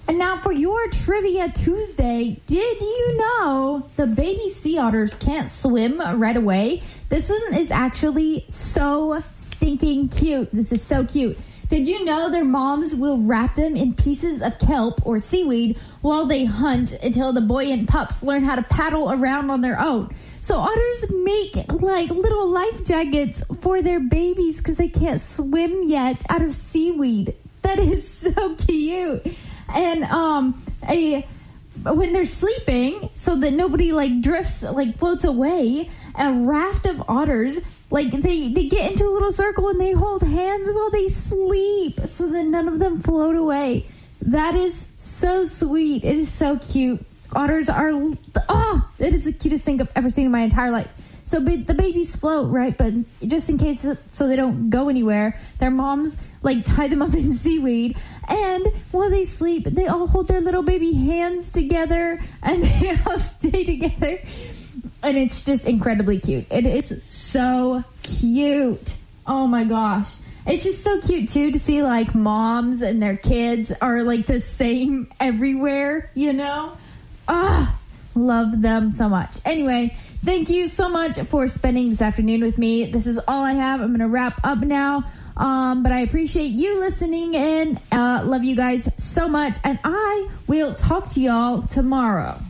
And now for your Trivia Tuesday, did you know the baby sea otters can't swim right away? This one is actually so stinking cute. This is so cute. Did you know their moms will wrap them in pieces of kelp or seaweed while they hunt until the buoyant pups learn how to paddle around on their own? So otters make like little life jackets for their babies because they can't swim yet out of seaweed. That is so cute. And when they're sleeping, so that nobody like drifts, like floats away, a raft of otters, like they get into a little circle and they hold hands while they sleep so that none of them float away. That is so sweet. It is so cute. Otters are, it is the cutest thing I've ever seen in my entire life. So the babies float, right? But just in case, so they don't go anywhere, their moms like tie them up in seaweed. And while they sleep, they all hold their little baby hands together and they all stay together. And it's just incredibly cute. It is so cute. Oh my gosh. It's just so cute too to see like moms and their kids are like the same everywhere, you know? Love them so much. Anyway, thank you so much for spending this afternoon with me. This is all I have. I'm going to wrap up now. But I appreciate you listening in. Love you guys so much. And I will talk to y'all tomorrow.